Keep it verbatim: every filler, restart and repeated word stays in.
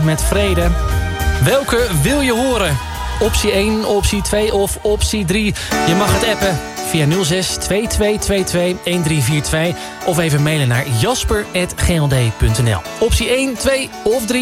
met vrede. Welke wil je horen? Optie één, optie twee of optie drie? Je mag het appen via nul zes twee twee twee twee een drie vier twee... of even mailen naar jasper apenstaartje g l d punt n l. Optie één, twee of drie?